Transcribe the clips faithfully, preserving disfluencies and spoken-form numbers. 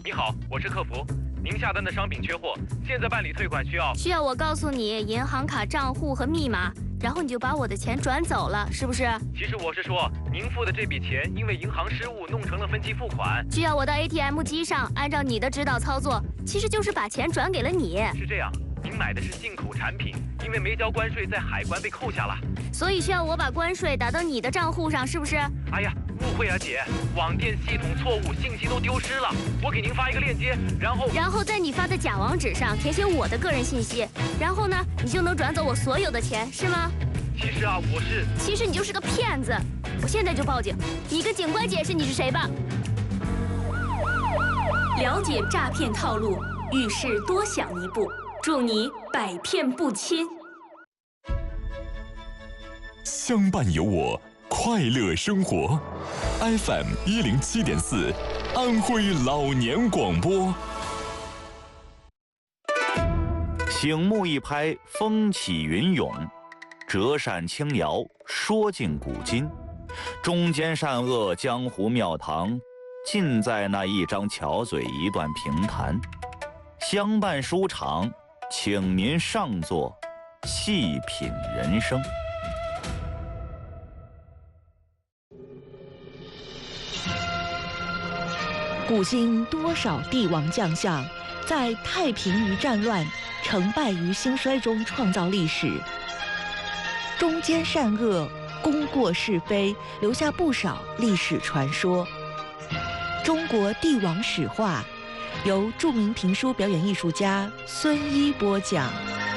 你好，我是客服，您下单的商品缺货，现在办理退款需要需要我告诉你银行卡账户和密码，然后你就把我的钱转走了，是不是？ 其实我是说，您付的这笔钱因为银行失误弄成了分期付款， 需要我到 A T M 机上按照你的指导操作，其实就是把钱转给了你。 是这样，您买的是进口产品，因为没交关税，在海关被扣下了， 所以需要我把关税打到你的账户上，是不是？ 哎呀，误会啊姐，网店系统错误，信息都丢失了。我给您发一个链接，然后然后在你发的假网址上填写我的个人信息，然后呢，你就能转走我所有的钱，是吗？ 其实啊，我是…… 其实你就是个骗子，我现在就报警，你跟警官解释你是谁吧。 了解诈骗套路，遇事多想一步，祝你百骗不侵。 相伴有我，快乐生活。F M 一零七点四，安徽老年广播。 醒目一拍，风起云涌；折扇轻摇，说尽古今。中间善恶，江湖庙堂，尽在那一张巧嘴，一段评弹。相伴书场，请您上座，细品人生。 古今多少帝王将相，在太平于战乱、成败于兴衰中创造历史，中间善恶、功过是非，留下不少历史传说。中国帝王史话，由著名评书表演艺术家孙一播讲。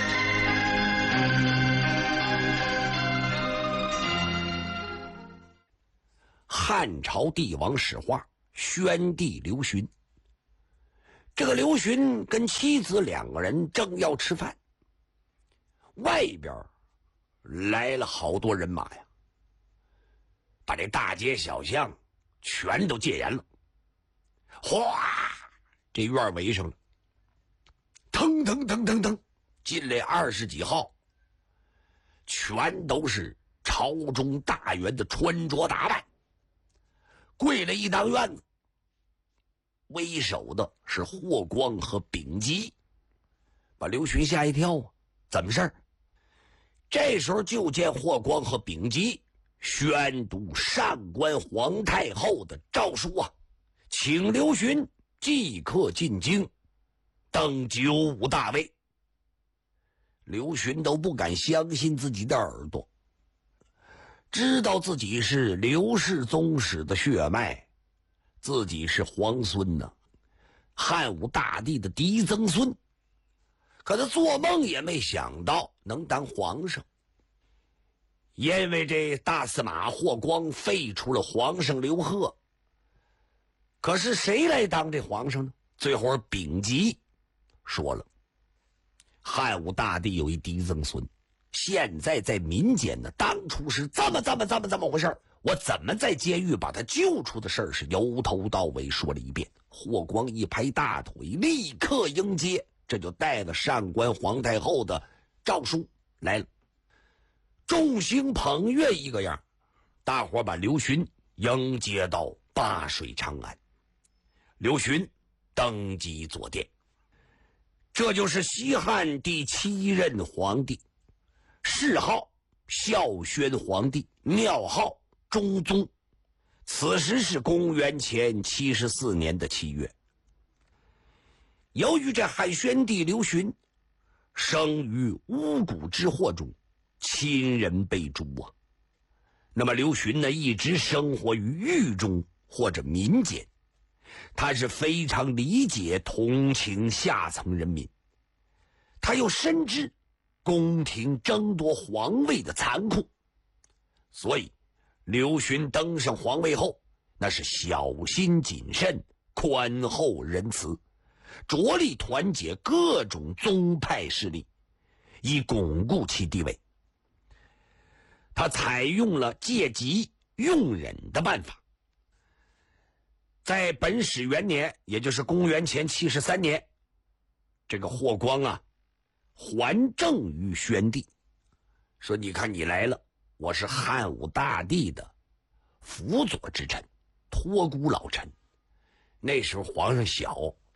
汉朝帝王史话，宣帝刘询。这个刘询跟妻子两个人正要吃饭，外边来了好多人马呀，把这大街小巷全都戒严了。哗，这院围上了，腾腾腾腾腾，进来二十几号，全都是朝中大员的穿着打扮，跪了一当院子。为首的是霍光和丙吉，把刘询吓一跳啊！怎么事儿？这时候就见霍光和丙吉宣读上官皇太后的诏书啊，请刘询即刻进京，登九五大位。刘询都不敢相信自己的耳朵，知道自己是刘氏宗室的血脉，自己是皇孙呢，汉武大帝的嫡曾孙，可他做梦也没想到能当皇上。因为这大司马霍光废除了皇上刘贺，可是谁来当这皇上呢？最后丙吉说了，汉武大帝有一嫡曾孙，现在在民间呢，当初是这么这么这么这么回事，我怎么在监狱把他救出的事儿是由头到尾说了一遍。霍光一拍大腿，立刻迎接，这就带了上官皇太后的诏书来了。众星捧月一个样，大伙把刘询迎接到灞水长安。刘询登基坐殿，这就是西汉第七任皇帝，谥号孝宣皇帝，庙号中宗。此时是公元前七十四年的七月。由于这汉宣帝刘询生于巫蛊之祸中，亲人被诛啊。那么刘询呢，一直生活于狱中或者民间，他是非常理解同情下层人民，他又深知宫廷争夺皇位的残酷，所以刘询登上皇位后，那是小心谨慎，宽厚仁慈，着力团结各种宗派势力，以巩固其地位。他采用了借机用忍的办法。在本始元年，也就是公元前七十三年，这个霍光啊还政于宣帝，说你看你来了，我是汉武大帝的辅佐之臣，托孤老臣。那时候皇上小，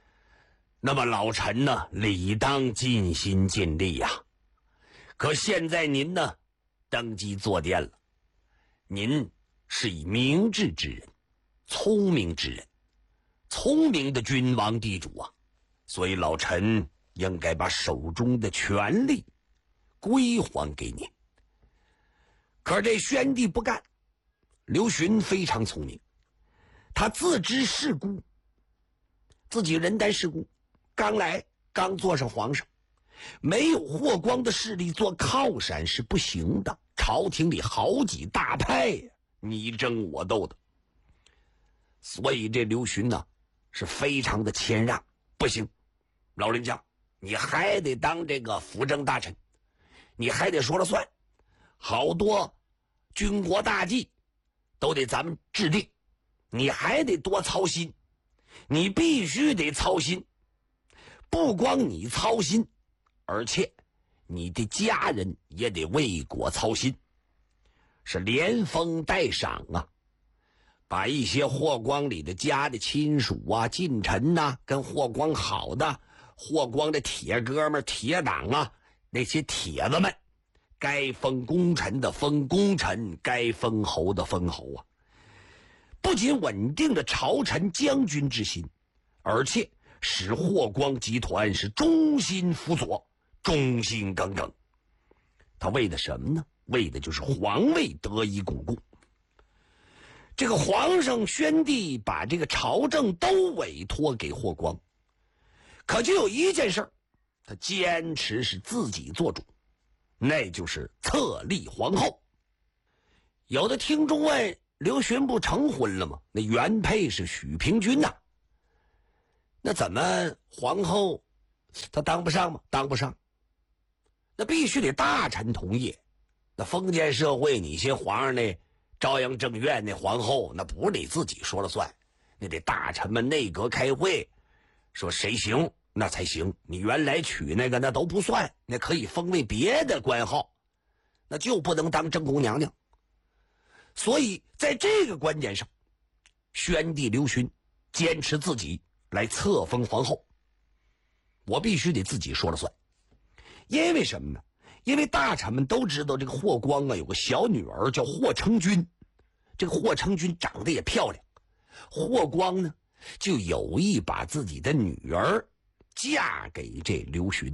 那么老臣呢，理当尽心尽力呀、啊。可现在您呢，登基坐殿了，您是以明智之人，聪明之人，聪明的君王地主啊，所以老臣应该把手中的权力归还给您。可这宣帝不干，刘询非常聪明，他自知世故，自己人单势孤，刚来刚坐上皇上，没有霍光的势力做靠山是不行的。朝廷里好几大派呀，你争我斗的，所以这刘询呢是非常的谦让。不行，老人家你还得当这个辅政大臣，你还得说了算，好多军国大计都得咱们制定，你还得多操心，你必须得操心。不光你操心，而且你的家人也得为国操心，是连封带赏啊，把一些霍光里的家的亲属啊、近臣呐、啊，跟霍光好的霍光的铁哥们、铁党啊，那些铁子们，该封功臣的封功臣，该封侯的封侯啊。不仅稳定了朝臣将军之心，而且使霍光集团是忠心辅佐，忠心耿耿。他为的什么呢？为的就是皇位得以巩固。这个皇上宣帝把这个朝政都委托给霍光，可就有一件事，他坚持是自己做主，那就是册立皇后。有的听众问，刘询不成婚了吗？那原配是许平君呐、啊，那怎么皇后她当不上吗？当不上，那必须得大臣同意。那封建社会，你些皇上那朝阳正院那皇后，那不是你自己说了算，那得大臣们内阁开会，说谁行那才行。你原来娶那个那都不算，那可以封为别的官号，那就不能当正宫娘娘。所以在这个观点上，宣帝刘询坚持自己来册封皇后，我必须得自己说了算。因为什么呢？因为大臣们都知道这个霍光啊有个小女儿叫霍成君，这个霍成君长得也漂亮，霍光呢就有意把自己的女儿嫁给这刘询。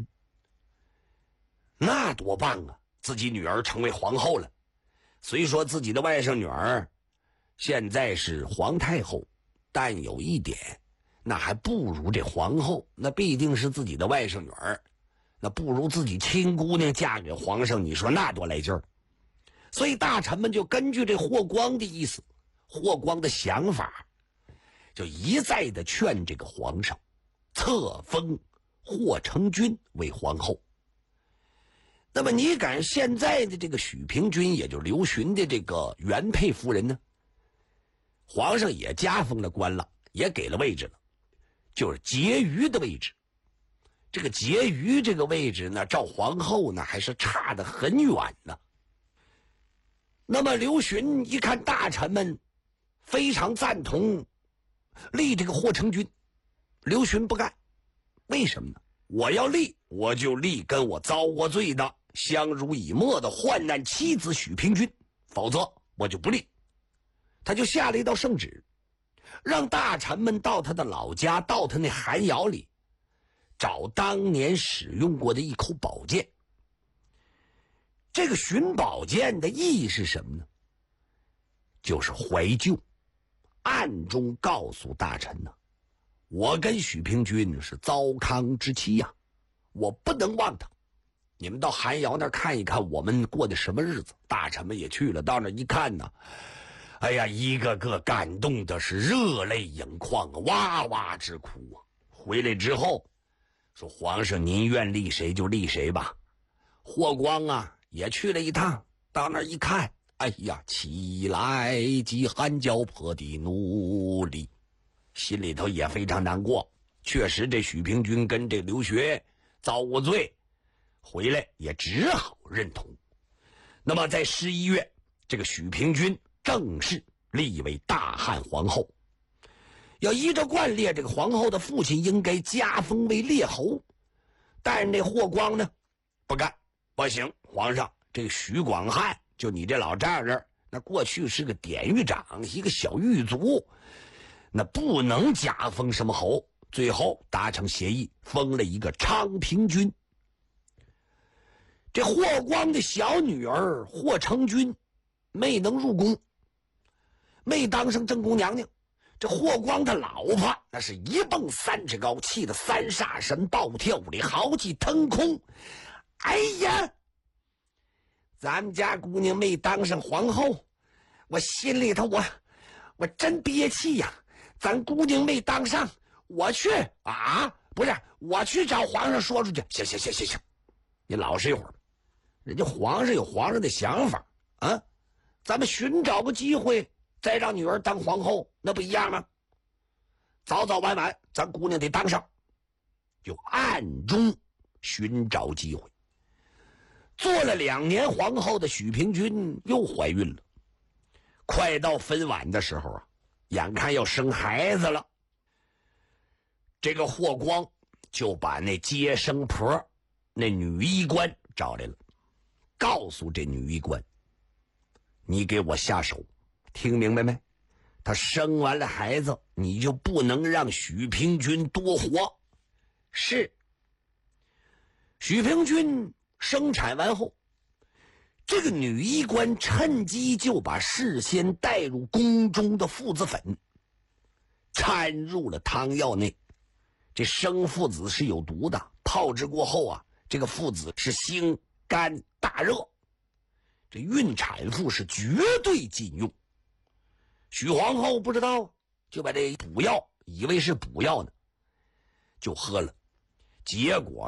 那多棒啊，自己女儿成为皇后了。虽说自己的外甥女儿现在是皇太后，但有一点，那还不如这皇后，那必定是自己的外甥女儿，那不如自己亲姑娘嫁给皇上，你说那多来劲儿。所以大臣们就根据这霍光的意思，霍光的想法，就一再的劝这个皇上册封霍成君为皇后。那么你赶现在的这个许平君，也就是刘询的这个原配夫人呢，皇上也加封了官了，也给了位置了，就是婕妤的位置。这个婕妤这个位置呢，照皇后呢还是差得很远呢。那么刘询一看大臣们非常赞同立这个霍成君，刘询不干。为什么呢？我要立，我就立跟我遭过罪的相濡以沫的患难妻子许平君，否则我就不立。他就下了一道圣旨，让大臣们到他的老家，到他那寒窑里找当年使用过的一口宝剑。这个寻宝剑的意义是什么呢？就是怀旧，暗中告诉大臣呢，我跟许平君是糟糠之妻呀、啊，我不能忘他。你们到寒窑那儿看一看我们过的什么日子。大臣们也去了，到那一看呢，哎呀，一个个感动的是热泪盈眶啊，哇哇直哭啊。回来之后说，皇上您愿立谁就立谁吧。霍光啊也去了一趟，到那儿一看，哎呀，起来即寒交迫的奴隶，心里头也非常难过。确实这许平君跟这刘询遭过罪，回来也只好认同。那么在十一月，这个许平君正式立为大汉皇后。 要依照惯例，这个皇后的父亲应该加封为列侯，但是那霍光呢，不干，不行，皇上，这个许广汉就你这老丈人，那过去是个典狱长，一个小狱卒，那不能加封什么侯。最后达成协议，封了一个昌平君。这霍光的小女儿霍成君没能入宫，没当上正宫娘娘。这霍光的老婆那是一蹦三尺高，气得三煞神暴跳里豪气腾空。哎呀，咱们家姑娘没当上皇后，我心里头我我真憋气呀！咱姑娘没当上，我去啊，不是我去找皇上说出去。行行行行行，你老实一会儿，人家皇上有皇上的想法啊，咱们寻找个机会再让女儿当皇后，那不一样吗？早早晚晚咱姑娘得当上，就暗中寻找机会。做了两年皇后的许平君又怀孕了，快到分娩的时候啊，眼看要生孩子了，这个霍光就把那接生婆那女医官找来了，告诉这女医官，你给我下手，听明白没？她生完了孩子，你就不能让许平君多活。是。许平君生产完后，这个女医官趁机就把事先带入宫中的附子粉掺入了汤药内。这生附子是有毒的，泡制过后啊，这个附子是心肝大热，这孕产妇是绝对禁用。许皇后不知道，就把这补药以为是补药呢，就喝了，结果